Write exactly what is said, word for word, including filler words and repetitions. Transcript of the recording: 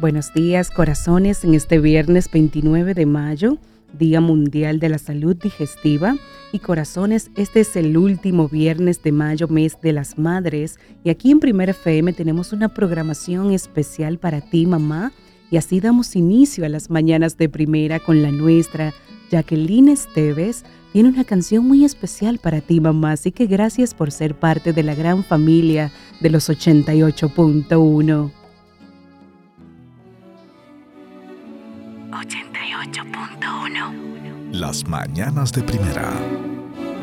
Buenos días, corazones, en este viernes veintinueve de mayo, Día Mundial de la Salud Digestiva. Y corazones, este es el último viernes de mayo, mes de las madres. Y aquí en Primera F M tenemos una programación especial para ti, mamá. Y así damos inicio a las mañanas de primera con la nuestra. Jacqueline Esteves tiene una canción muy especial para ti, mamá. Así que gracias por ser parte de la gran familia de los ochenta y ocho punto uno. ochenta y ocho punto uno. Las mañanas de primera.